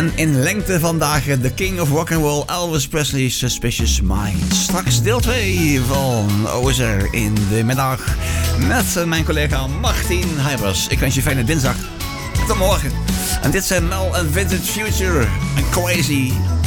En in lengte vandaag de King of Rock'n'Roll Elvis Presley Suspicious Minds. Straks deel 2 van Ozer in de middag met mijn collega Martin Heibers. Ik wens je fijne dinsdag. Tot morgen. En dit zijn Mel en Vintage Future en Crazy.